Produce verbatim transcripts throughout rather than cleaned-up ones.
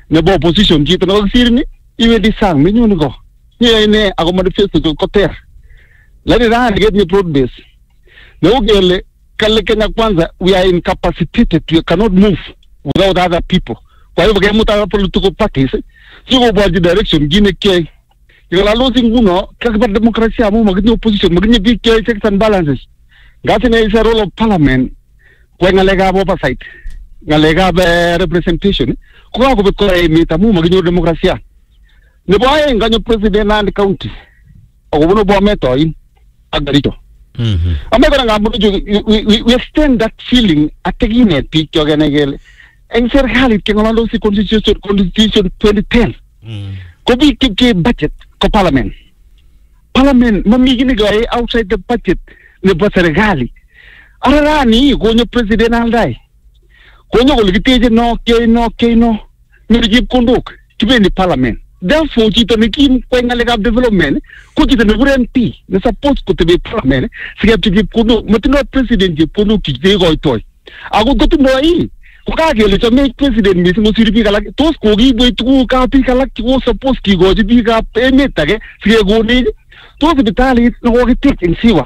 nebo opposition chito nebo kisirni iwendi sang menyuni ko nye ine ako manifesto ko ter lani rani get ni broad base neu gele kale Kenya Kwanza we are incapacitated, we cannot move without other people. Kwa hivyo kaya muta political parties siko bwaji direction gine kei yala losing nguno kakba demokrasia mo magni opposition magni big checks and balances ngati na isa role of parliament kwa ngalega oversight ngalega be representation kwa ko be ko emita mo magni demokrasia ne boye nganyo president and county ogono bo meto in agarito mhm amegora ngamu we we extend that feeling ategine picture ganegele en serikali kengolo si constitution constitution twenty ten mm ko bi ke budget ko parliament parliament mami gini gae outside the budget ne ba serikali arani ko nyo president aldai ko nyo ko ligiteje no ke no ke no ni jib kondok kibendi parliament therefore chito ne kim ko ngalega development ko chito ne buren pi ne suppose ko tebe parliament sigap jib kondok matino president jib kondok ki de go toy ago gotu noi kuka gele to make president meeting mo siripi kala tos ko gi boy tu ka pi kala ki wo suppose ki go ji ka payment tage sige go ni tos bitali no go take in siwa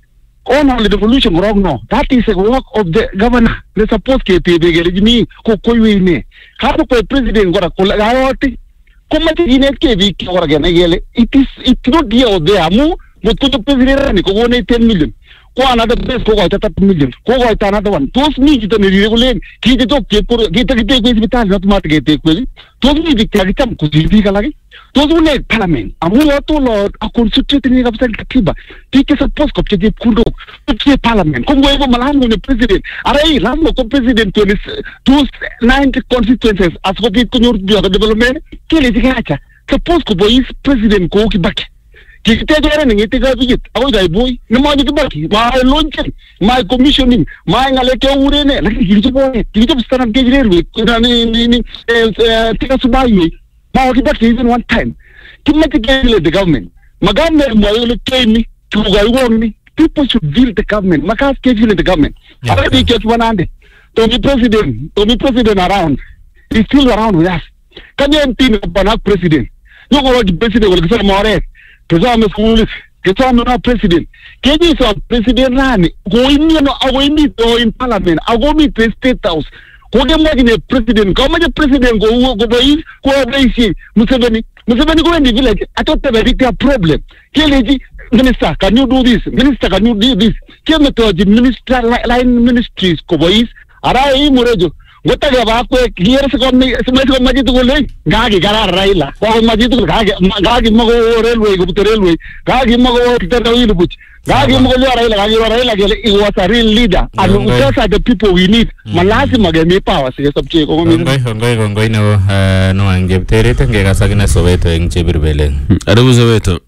on all the revolution wrong no that is a work of the governor le suppose ke te be gele ni ko ko wi ne ka ko president gora ko la yoti ko ma ti ne ke bi ko gora gele gele it is it not dia de amu mo to president ni ko go ne ten million ko another best ko ta ta million ko ko ta another one tos ni jito ni regulate ki jito ke ko kita kita ko hospital not mat ke te ko tos ni dikta kitam ko di ka lagi tos une parliament amu lo to lo a constitute ni ka psan kiba ti ke suppose ko ti kundo ti parliament ko ngoi ko malam ni president arai ram ko president to tos ninety constituencies as ko bi ko nyor bi development ke le dikacha suppose ko boy president ko ki bak kikitetere ngite ga bigit ako dai boy no mo ni baki ma launching my commissioning my ngale ke urene la kikito boy kikito stand ke jirwe ni ni ni tika subai ma ki baki even one time kimete ke the government magamme mo yo le kemi to ga woni people should build the government makas ke build the government ala bi ke wanande to the president to the president around is still around with us kan yen tin bana president yo go the president will get more Kesame schools, kesame na president. Keji sa president nani? Go in no, go in to in parliament. Go meet the state house. Go dem na ni president. Go ma president go go boy. Go boy si. Museveni, Museveni go in the village. I thought there was a problem. Keleji minister, can you do this? Minister, can you do this? Keme to the minister line ministries go boys. Ara i murejo. Gota ga ba ko clear se kon ni se ko maji to le gagi gara raila ko maji to gagi gagi mago railway go to railway gagi mago to the ilu buch gagi mago le raila gagi raila gele it was a real leader and those are the people we need malasi magemi power se sabche ko mi ngai ngai ngai no no ange tere tenge ga sagina soweto eng chebirbele adu soweto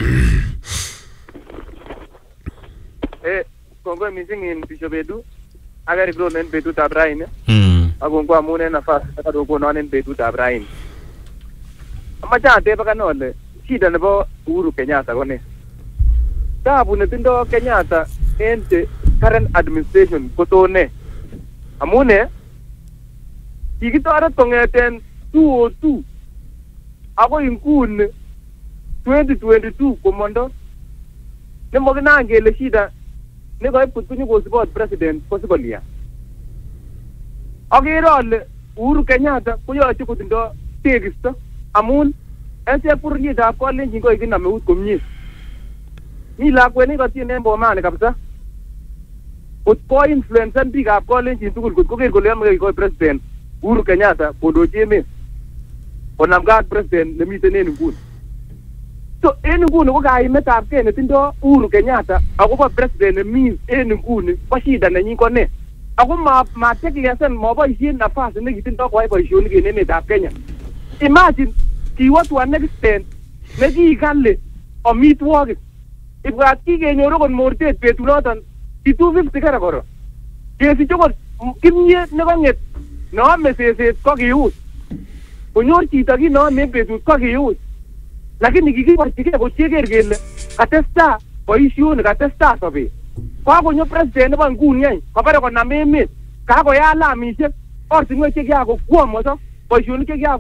eh kongo missing in bishobedu agari bro nen betu tabraine agongo amune nafasi akadoko nonen betu tabraine amacha te bakanole shida nebo Uhuru Kenyatta kone tabu ne tindo Kenyatta ente current administration kotone amune kikitoret kongeten two oh two ako inguni twenty twenty-two komondo nemo kinangele shida ne ko iputuni ko support president possible ya agere ale Uhuru Kenyatta ko yoche kotindo tekisto amun ese purni da ko len jingo ikina meut komie ni la kweni ko tiene mbomane kabisa ko ko influence and big up ko len jin tugul ko ger ko le am ko president Uhuru Kenyatta bodo jeme onam ga president le mitene ngun so en ngun ko ga imetab ke ne tindo Uhuru Kenyatta akobo president means en ngun ko shida na nyin ko ne ako ma ma take lesson mo boy sin nafasi ne gitindo ko ai boy shoni ke ne metab Kenya imagine ki watu wa next ten ne gi galle omitwogik ibwa ki ke nyoro kon mortet betunoton ki two fifty kara koro kesi chokot kimye ne konget no meseset ko kiut konyor chito ki no me betut ko kiut lakini kikiborchige ko cheker kele katesta boisionik katesta sobet kakonyo president nebo nguni any kabare konam emet kakoyal lamisiek ortinwek chekiakokwomso boisionik chekiako